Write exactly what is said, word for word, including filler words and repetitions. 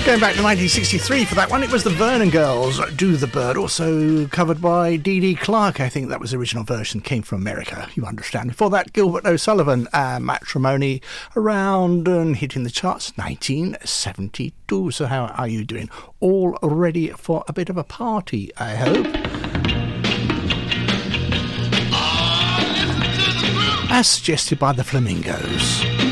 Going back to nineteen sixty-three for that one, it was the Vernon Girls, Do the Bird, also covered by Dee Dee Clark. I think that was the original version, came from America, you understand. Before that, Gilbert O'Sullivan, uh, Matrimony, around and hitting the charts, nineteen seventy-two. So how are you doing? All ready for a bit of a party, I hope. As suggested by the Flamingos.